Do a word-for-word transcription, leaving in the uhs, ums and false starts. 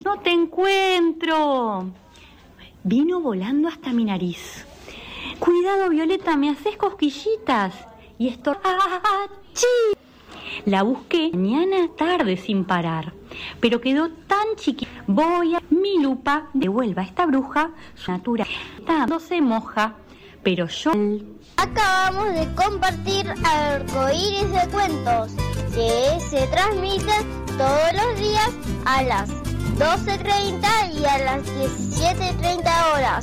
No te encuentro. Vino volando hasta mi nariz. Cuidado, Violeta, me haces cosquillitas. Y esto... ¡Achí! La busqué mañana tarde sin parar, pero quedó tan chiquita. Voy a mi lupa, devuelva a esta bruja su natura. No se moja, pero yo... Acabamos de compartir Arcoíris de Cuentos, que se transmiten todos los días a las doce treinta y a las diecisiete treinta horas.